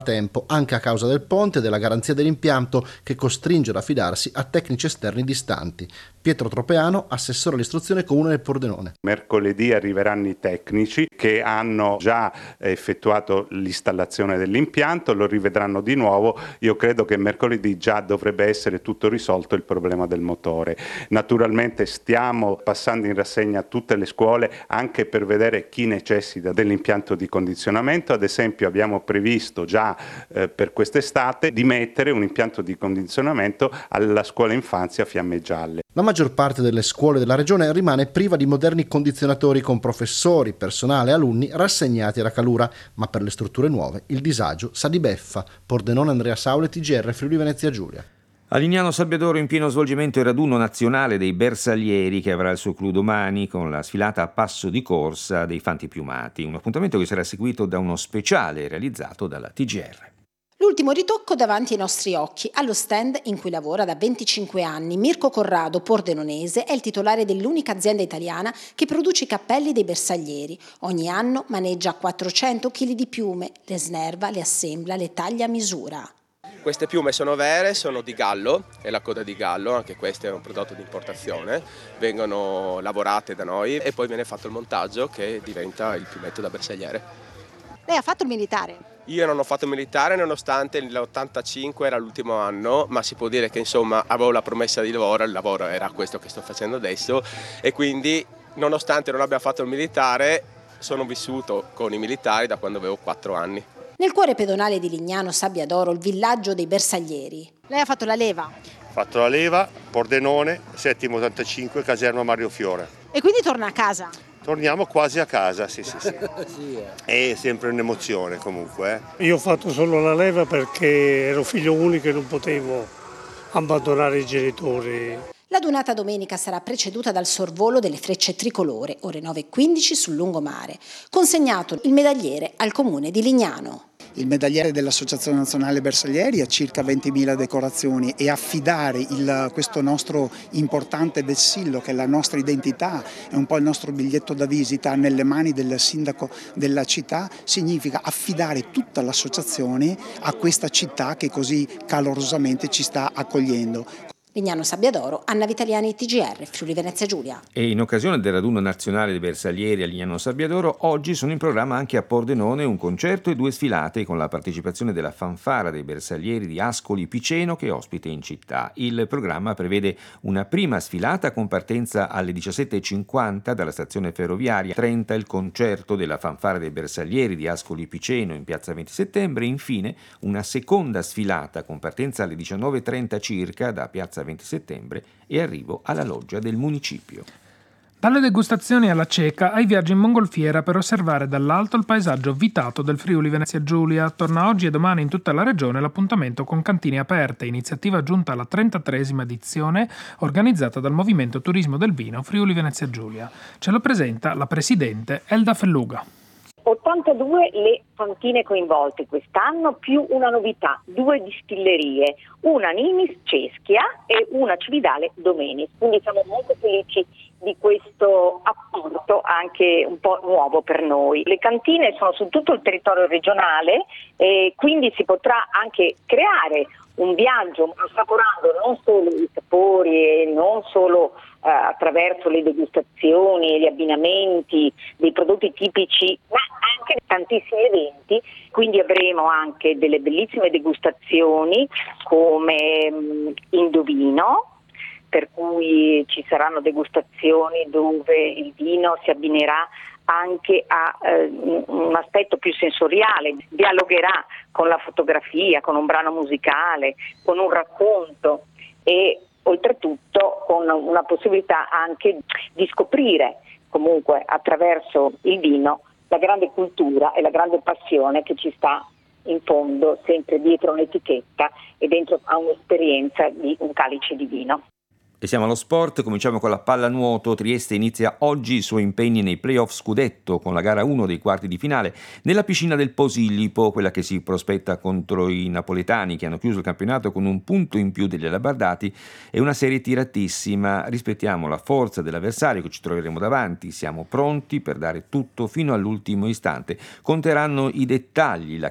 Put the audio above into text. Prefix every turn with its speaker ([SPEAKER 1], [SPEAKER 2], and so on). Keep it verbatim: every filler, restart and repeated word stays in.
[SPEAKER 1] tempo, anche a causa del ponte e della garanzia dell'impianto che costringe ad affidarsi a tecnici esterni distanti. Pietro Tropeano, assessore all'istruzione comune del Pordenone.
[SPEAKER 2] Mercoledì arriveranno i tecnici che hanno già effettuato l'installazione dell'impianto, lo rivedranno di nuovo. Io credo che mercoledì già dovrebbe essere tutto risolto il problema del motore. Naturalmente stiamo passando in rassegna tutte le scuole anche per vedere chi necessita dell'impianto di condizionamento. Ad esempio abbiamo previsto già eh, per quest'estate di mettere un impianto di condizionamento alla scuola infanzia Fiamme Gialle.
[SPEAKER 1] La maggior parte delle scuole della regione rimane priva di moderni condizionatori con professori, personale e alunni rassegnati alla calura, ma per le strutture nuove il disagio sa di beffa. Pordenone, Andrea Saule, T G R, Friuli Venezia Giulia.
[SPEAKER 3] A Lignano Sabbiadoro in pieno svolgimento il raduno nazionale dei bersaglieri che avrà il suo clou domani con la sfilata a passo di corsa dei fanti piumati, un appuntamento che sarà seguito da uno speciale realizzato dalla T G R.
[SPEAKER 4] L'ultimo ritocco davanti ai nostri occhi, allo stand in cui lavora da venticinque anni. Mirko Corrado, pordenonese, è il titolare dell'unica azienda italiana che produce i cappelli dei bersaglieri. Ogni anno maneggia quattrocento chili di piume, le snerva, le assembla, le taglia a misura.
[SPEAKER 5] Queste piume sono vere, sono di gallo, è la coda di gallo, anche questo è un prodotto di importazione, vengono lavorate da noi e poi viene fatto il montaggio che diventa il piumetto da bersagliere.
[SPEAKER 4] Lei ha fatto il militare?
[SPEAKER 5] Io non ho fatto militare nonostante l'ottantacinque era l'ultimo anno, ma si può dire che insomma avevo la promessa di lavoro, il lavoro era questo che sto facendo adesso e quindi nonostante non abbia fatto il militare sono vissuto con i militari da quando avevo quattro anni.
[SPEAKER 4] Nel cuore pedonale di Lignano Sabbiadoro, il villaggio dei bersaglieri. Lei ha fatto la leva?
[SPEAKER 6] Ho fatto la leva, Pordenone, settimo ottantacinque, caserma Mario Fiore.
[SPEAKER 4] E quindi torna a casa?
[SPEAKER 6] Torniamo quasi a casa, sì sì sì. È sempre un'emozione comunque.
[SPEAKER 7] Eh. Io ho fatto solo la leva perché ero figlio unico e non potevo abbandonare i genitori.
[SPEAKER 4] La donata domenica sarà preceduta dal sorvolo delle frecce tricolore, ore nove e quindici sul lungomare. Consegnato il medagliere al comune di Lignano.
[SPEAKER 8] Il medagliere dell'Associazione Nazionale Bersaglieri ha circa ventimila decorazioni e affidare il, questo nostro importante vessillo, che è la nostra identità, è un po' il nostro biglietto da visita, nelle mani del sindaco della città, significa affidare tutta l'associazione a questa città che così calorosamente ci sta accogliendo.
[SPEAKER 4] Lignano Sabbiadoro, Anna Vitaliani, T G R, Friuli Venezia Giulia.
[SPEAKER 3] E in occasione del raduno nazionale dei bersaglieri a Lignano Sabbiadoro, oggi sono in programma anche a Pordenone un concerto e due sfilate con la partecipazione della fanfara dei bersaglieri di Ascoli Piceno che ospita in città. Il programma prevede una prima sfilata con partenza alle diciassette e cinquanta dalla stazione ferroviaria, trenta il concerto della fanfara dei bersaglieri di Ascoli Piceno in piazza venti settembre, infine una seconda sfilata con partenza alle diciannove e trenta circa da piazza venti settembre e arrivo alla loggia del municipio.
[SPEAKER 9] Dalle degustazioni alla cieca ai viaggi in mongolfiera per osservare dall'alto il paesaggio vitato del Friuli Venezia Giulia. Torna oggi e domani in tutta la regione l'appuntamento con cantine aperte, iniziativa giunta alla trentatreesima edizione organizzata dal Movimento Turismo del Vino Friuli Venezia Giulia. Ce lo presenta la presidente Elda Felluga.
[SPEAKER 10] ottantadue le cantine coinvolte quest'anno, più una novità, due distillerie, una Nimis Ceschia e una Cividale Domenis. Quindi siamo molto felici di questo apporto anche un po' nuovo per noi. Le cantine sono su tutto il territorio regionale e quindi si potrà anche creare un viaggio assaporando non solo i sapori e non solo eh, attraverso le degustazioni e gli abbinamenti dei prodotti tipici, ma anche tantissimi eventi. Quindi avremo anche delle bellissime degustazioni come mh, Indovino, per cui ci saranno degustazioni dove il vino si abbinerà anche a eh, un aspetto più sensoriale, dialogherà con la fotografia, con un brano musicale, con un racconto e oltretutto con una possibilità anche di scoprire comunque attraverso il vino la grande cultura e la grande passione che ci sta in fondo sempre dietro un'etichetta e dentro a un'esperienza di un calice di vino.
[SPEAKER 3] E siamo allo sport, cominciamo con la pallanuoto. Trieste inizia oggi i suoi impegni nei playoff scudetto con la gara uno dei quarti di finale nella piscina del Posillipo, quella che si prospetta contro i napoletani che hanno chiuso il campionato con un punto in più degli alabardati. È una serie tiratissima, rispettiamo la forza dell'avversario che ci troveremo davanti, siamo pronti per dare tutto fino all'ultimo istante. Conteranno i dettagli, la